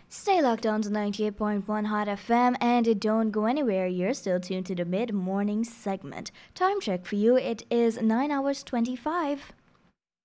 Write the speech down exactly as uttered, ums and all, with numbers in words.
Stay locked on to ninety-eight point one Hot F M and don't go anywhere. You're still tuned to the mid morning segment. Time check for you, it is nine hours twenty-five.